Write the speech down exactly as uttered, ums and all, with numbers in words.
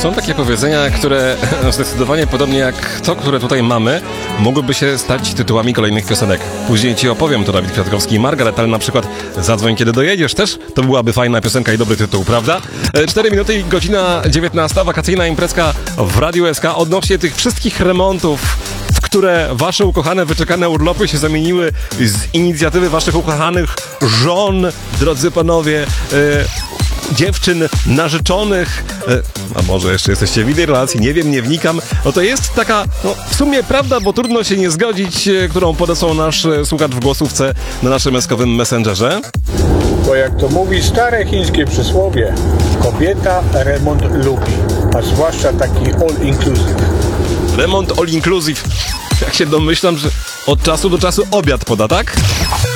Są takie powiedzenia, które zdecydowanie podobnie jak to, które tutaj mamy, mogłyby się stać tytułami kolejnych piosenek. Później ci opowiem, to Dawid Kwiatkowski i Margaret, ale na przykład Zadzwoń, kiedy dojedziesz też, to byłaby fajna piosenka i dobry tytuł, prawda? cztery minuty i godzina dziewiętnasta, wakacyjna imprezka w Radiu S K odnośnie tych wszystkich remontów, w które wasze ukochane, wyczekane urlopy się zamieniły z inicjatywy waszych ukochanych żon, drodzy panowie, e, dziewczyn, narzeczonych, e, a może jeszcze jesteście w innej relacji, nie wiem, nie wnikam. No to jest taka, no w sumie prawda, bo trudno się nie zgodzić, e, którą podesłał nasz e, słuchacz w głosówce na naszym eskowym messengerze. Bo jak to mówi stare chińskie przysłowie, kobieta remont lubi, a zwłaszcza taki all inclusive. Remont all inclusive. Jak się domyślam, że od czasu do czasu obiad poda, tak?